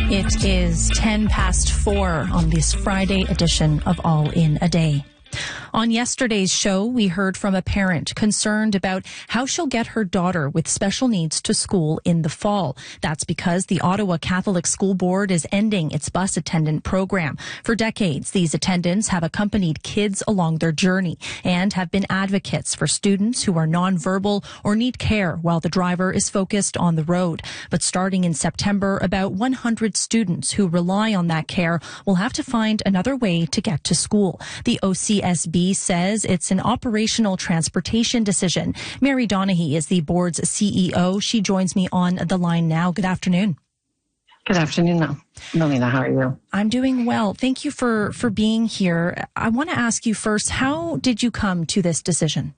It is 4:10 on this Friday edition of All in a Day. On yesterday's show, we heard from a parent concerned about how she'll get her daughter with special needs to school in the fall. That's because the Ottawa Catholic School Board is ending its bus attendant program. For decades, these attendants have accompanied kids along their journey and have been advocates for students who are nonverbal or need care while the driver is focused on the road. But starting in September, about 100 students who rely on that care will have to find another way to get to school. The OCSB says it's an operational transportation decision. Mary Donaghy is the board's CEO. She joins me on the line now. Good afternoon. Good afternoon, Melina. How are you? I'm doing well. Thank you for being here. I want to ask you first, how did you come to this decision?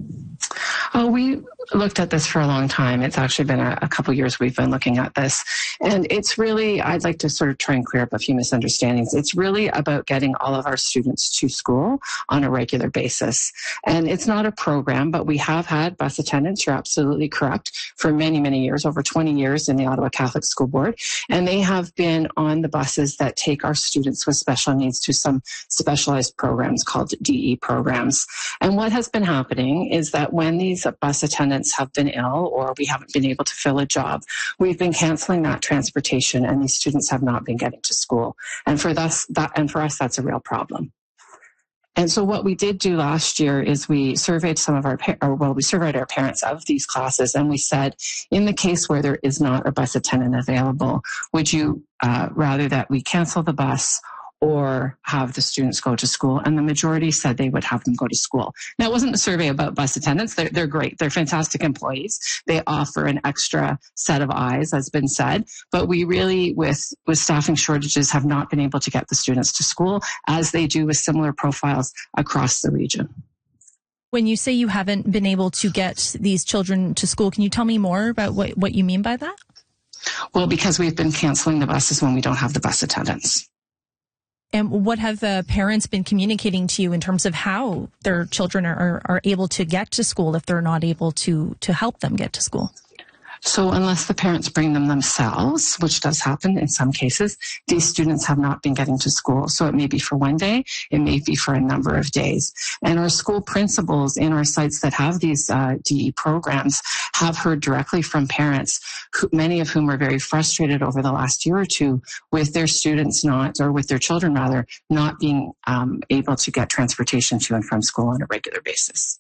Oh, we looked at this for a long time. It's actually been a couple years we've been looking at this. And it's really, I'd like to sort of try and clear up a few misunderstandings. It's really about getting all of our students to school on a regular basis. And it's not a program, but we have had bus attendants, you're absolutely correct, for many, many years, over 20 years in the Ottawa Catholic School Board. And they have been on the buses that take our students with special needs to some specialized programs called DE programs. And what has been happening is that when these bus attendants have been ill or we haven't been able to fill a job, we've been canceling that transportation and these students have not been getting to school. And for us, that's a real problem. And so what we did do last year is we surveyed we surveyed our parents of these classes, and we said, in the case where there is not a bus attendant available, would you rather that we cancel the bus or have the students go to school? And the majority said they would have them go to school. Now, it wasn't a survey about bus attendants. They're great. They're fantastic employees. They offer an extra set of eyes, as been said. But we really, with staffing shortages, have not been able to get the students to school as they do with similar profiles across the region. When you say you haven't been able to get these children to school, can you tell me more about what you mean by that? Well, because we've been canceling the buses when we don't have the bus attendants. And what have parents been communicating to you in terms of how their children are able to get to school if they're not able to help them get to school? So unless the parents bring them themselves, which does happen in some cases, these students have not been getting to school. So it may be for one day, it may be for a number of days. And our school principals in our sites that have these DE programs have heard directly from parents, many of whom are very frustrated over the last year or two with their students with their children rather, not being able to get transportation to and from school on a regular basis.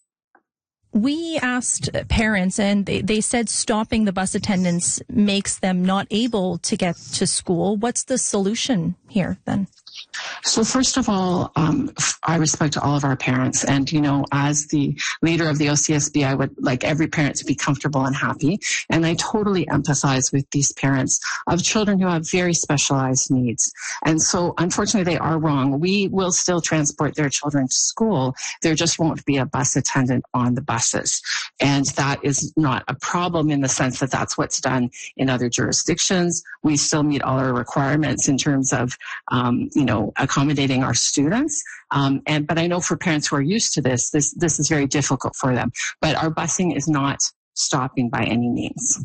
We asked parents, and they said stopping the bus attendants makes them not able to get to school. What's the solution here, then? So first of all, I respect all of our parents. And, as the leader of the OCSB, I would like every parent to be comfortable and happy. And I totally empathize with these parents of children who have very specialized needs. And so, unfortunately, they are wrong. We will still transport their children to school. There just won't be a bus attendant on the buses. And that is not a problem in the sense that that's what's done in other jurisdictions. We still meet all our requirements in terms of, accommodating our students. But I know for parents who are used to this is very difficult for them. But our busing is not stopping by any means.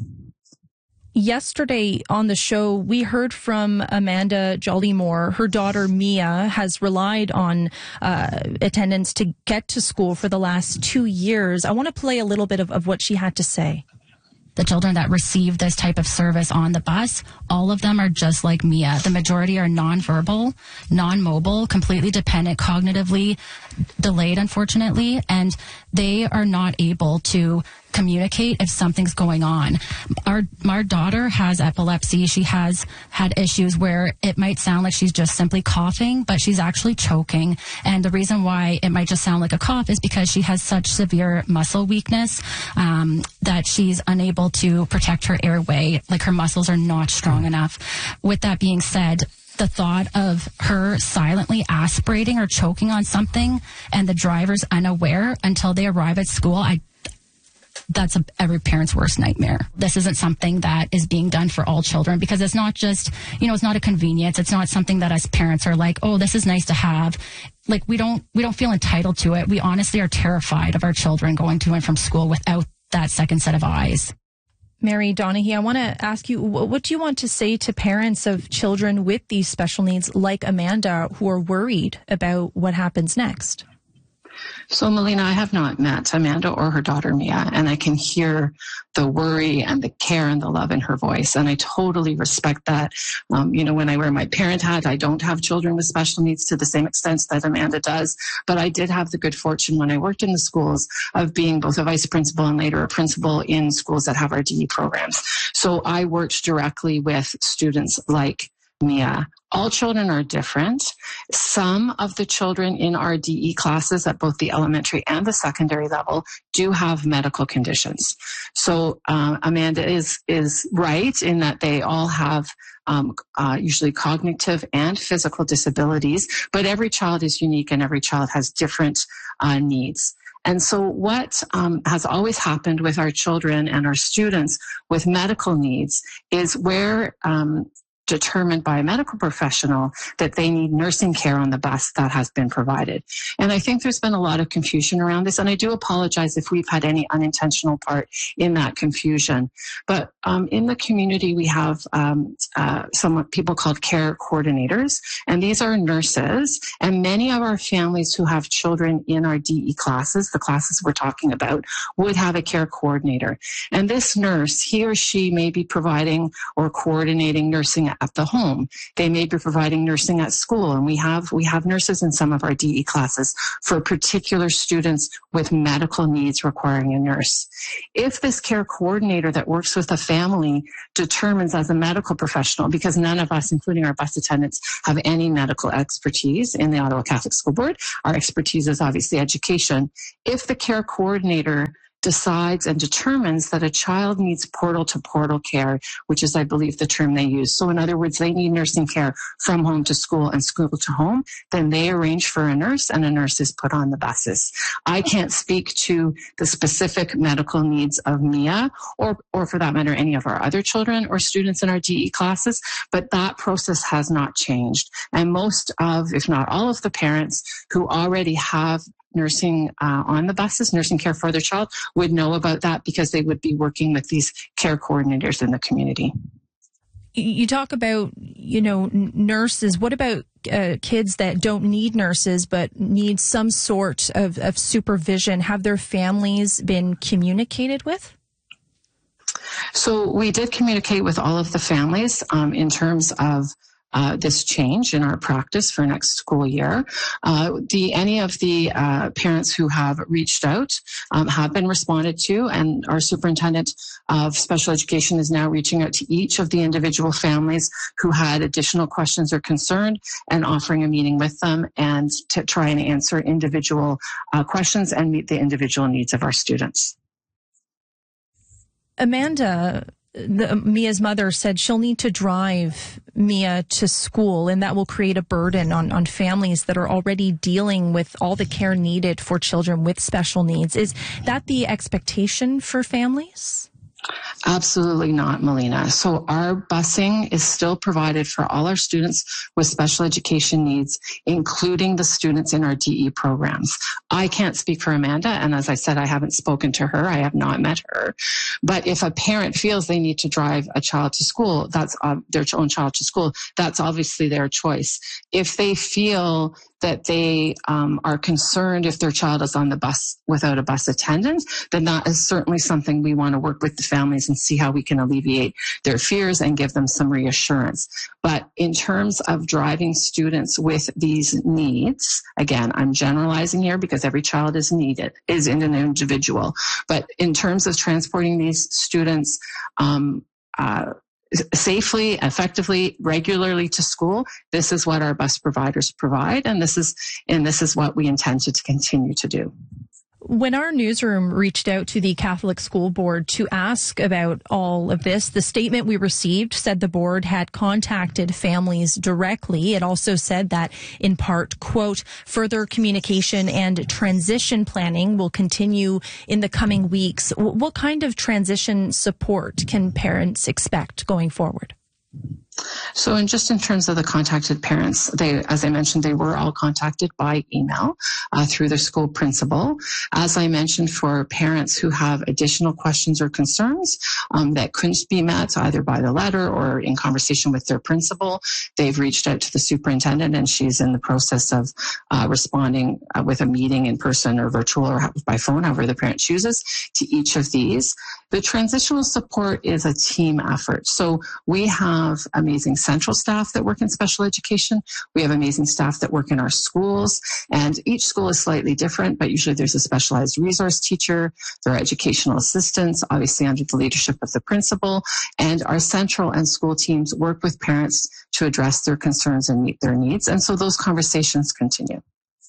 Yesterday on the show, we heard from Amanda Jollymore. Her daughter, Mia, has relied on attendance to get to school for the last 2 years. I want to play a little bit of what she had to say. The children that receive this type of service on the bus, all of them are just like Mia. The majority are nonverbal, non-mobile, completely dependent, cognitively delayed, unfortunately, and they are not able to communicate if something's going on. Our daughter has epilepsy. She has had issues where it might sound like she's just simply coughing, but she's actually choking. And the reason why it might just sound like a cough is because she has such severe muscle weakness that she's unable to protect her airway. Like, her muscles are not strong enough. With that being said, the thought of her silently aspirating or choking on something and the driver's unaware until they arrive at school, that's every parent's worst nightmare. This isn't something that is being done for all children, because it's not just, it's not a convenience. It's not something that as parents are like, oh, this is nice to have. Like, we don't feel entitled to it. We honestly are terrified of our children going to and from school without that second set of eyes. Mary Donaghy, I want to ask you, what do you want to say to parents of children with these special needs like Amanda who are worried about what happens next? So, Melina, I have not met Amanda or her daughter, Mia, and I can hear the worry and the care and the love in her voice, and I totally respect that. When I wear my parent hat, I don't have children with special needs to the same extent that Amanda does, but I did have the good fortune when I worked in the schools of being both a vice principal and later a principal in schools that have our DE programs. So I worked directly with students like Mia. All children are different. Some of the children in our DE classes at both the elementary and the secondary level do have medical conditions. So Amanda is right in that they all have usually cognitive and physical disabilities, but every child is unique and every child has different needs. And so what has always happened with our children and our students with medical needs is where determined by a medical professional that they need nursing care on the bus that has been provided. And I think there's been a lot of confusion around this, and I do apologize if we've had any unintentional part in that confusion. But in the community, we have some people called care coordinators, and these are nurses, and many of our families who have children in our DE classes, the classes we're talking about, would have a care coordinator. And this nurse, he or she may be providing or coordinating nursing at the home. They may be providing nursing at school, and we have nurses in some of our DE classes for particular students with medical needs requiring a nurse. If this care coordinator that works with a family determines as a medical professional, because none of us, including our bus attendants, have any medical expertise in the Ottawa Catholic School Board, our expertise is obviously education. If the care coordinator decides and determines that a child needs portal-to-portal care, which is, I believe, the term they use. So in other words, they need nursing care from home to school and school to home, then they arrange for a nurse and a nurse is put on the buses. I can't speak to the specific medical needs of Mia or for that matter, any of our other children or students in our DE classes, but that process has not changed. And most of, if not all of the parents who already have nursing on the buses, nursing care for their child, would know about that because they would be working with these care coordinators in the community. You talk about, nurses. What about kids that don't need nurses but need some sort of supervision? Have their families been communicated with? So we did communicate with all of the families in terms of this change in our practice for next school year. Any of the parents who have reached out have been responded to, and our superintendent of special education is now reaching out to each of the individual families who had additional questions or concern and offering a meeting with them and to try and answer individual questions and meet the individual needs of our students. Amanda, Mia's mother, said she'll need to drive Mia to school, and that will create a burden on families that are already dealing with all the care needed for children with special needs. Is that the expectation for families? Absolutely not, Melina. So our busing is still provided for all our students with special education needs, including the students in our DE programs. I can't speak for Amanda, and as I said, I haven't spoken to her. I have not met her. But if a parent feels they need to drive a child to school, that's their own child to school, that's obviously their choice. If they feel that they are concerned if their child is on the bus without a bus attendant, then that is certainly something we want to work with the families and see how we can alleviate their fears and give them some reassurance. But in terms of driving students with these needs, again, I'm generalizing here because every child is an individual. But in terms of transporting these students safely, effectively, regularly to school, this is what our bus providers provide, and this is what we intend to continue to do. When our newsroom reached out to the Catholic School Board to ask about all of this, the statement we received said the board had contacted families directly. It also said that, in part, quote, further communication and transition planning will continue in the coming weeks. What kind of transition support can parents expect going forward? So, just in terms of the contacted parents, as I mentioned, they were all contacted by email through their school principal. As I mentioned, for parents who have additional questions or concerns that couldn't be met either by the letter or in conversation with their principal, they've reached out to the superintendent, and she's in the process of responding with a meeting in person or virtual or by phone, however the parent chooses, to each of these. The transitional support is a team effort. So we have amazing central staff that work in special education. We have amazing staff that work in our schools, and each school is slightly different, but usually there's a specialized resource teacher, there are educational assistants, obviously under the leadership of the principal, and our central and school teams work with parents to address their concerns and meet their needs. And so those conversations continue.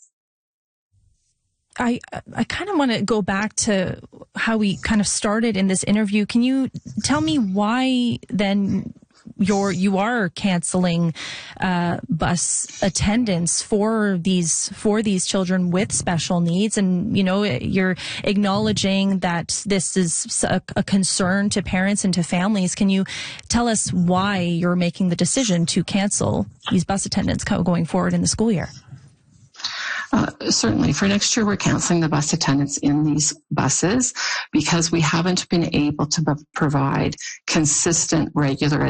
I kind of want to go back to how we kind of started in this interview. Can you tell me why then you are canceling bus attendance for these children with special needs? And, you know, you're acknowledging that this is a concern to parents and to families. Can you tell us why you're making the decision to cancel these bus attendants going forward in the school year? Certainly. For next year, we're canceling the bus attendants in these buses because we haven't been able to provide consistent regular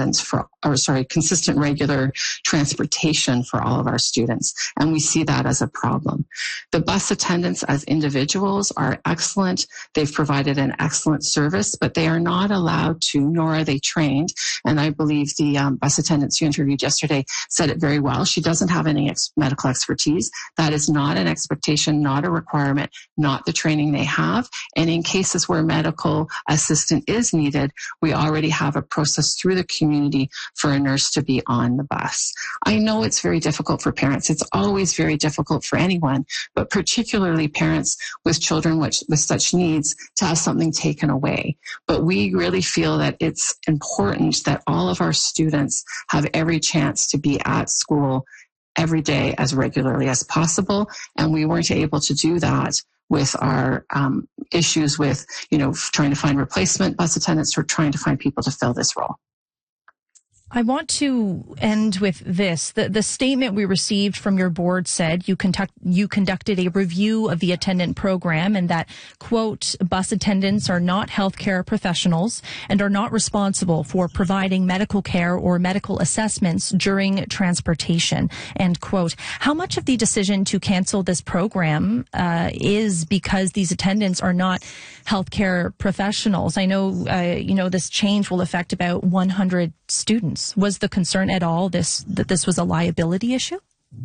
transportation for all of our students. And we see that as a problem. The bus attendants as individuals are excellent. They've provided an excellent service, but they are not allowed to, nor are they trained. And I believe the bus attendants you interviewed yesterday said it very well. She doesn't have any medical expertise. That is not an expectation, not a requirement, not the training they have. And in cases where medical assistance is needed, we already have a process through the community for a nurse to be on the bus. I know it's very difficult for parents. It's always very difficult for anyone, but particularly parents with children with such needs to have something taken away. But we really feel that it's important that all of our students have every chance to be at school every day as regularly as possible. And we weren't able to do that with our issues with, trying to find replacement bus attendants or trying to find people to fill this role. I want to end with this. The statement we received from your board said you conducted a review of the attendant program and that, quote, bus attendants are not healthcare professionals and are not responsible for providing medical care or medical assessments during transportation, end quote. How much of the decision to cancel this program is because these attendants are not healthcare professionals? I know, this change will affect about 100 students. Was the concern at all that this was a liability issue?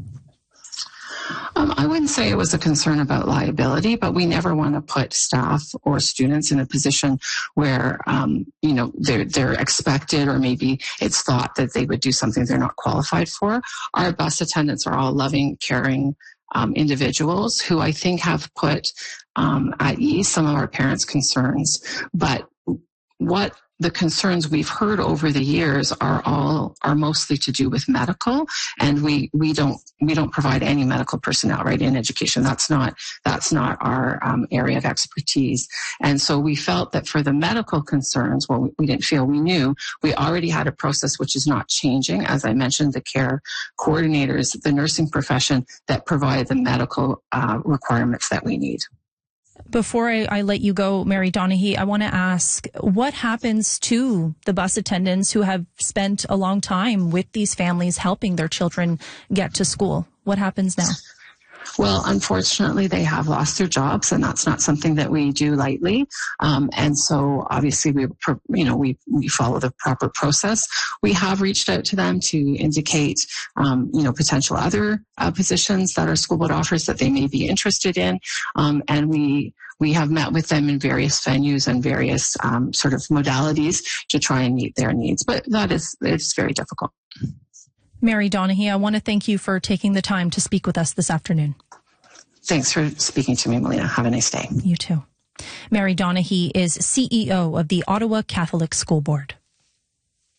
I wouldn't say it was a concern about liability, but we never want to put staff or students in a position where, they're expected or maybe it's thought that they would do something they're not qualified for. Our bus attendants are all loving, caring individuals who I think have put at ease some of our parents' concerns. But what the concerns we've heard over the years are mostly to do with medical, and we don't provide any medical personnel, right, in education. That's not our area of expertise. And so we felt that for the medical concerns, we didn't feel, we knew we already had a process which is not changing. As I mentioned, the care coordinators, the nursing profession that provide the medical requirements that we need. Before I let you go, Mary Donaghy, I want to ask, what happens to the bus attendants who have spent a long time with these families helping their children get to school? What happens now? Well, unfortunately, they have lost their jobs, and that's not something that we do lightly. And so, obviously, we follow the proper process. We have reached out to them to indicate, potential other positions that our school board offers that they may be interested in, and we have met with them in various venues and various sort of modalities to try and meet their needs. But it's very difficult. Mary Donaghy, I want to thank you for taking the time to speak with us this afternoon. Thanks for speaking to me, Melina. Have a nice day. You too. Mary Donaghy is CEO of the Ottawa Catholic School Board.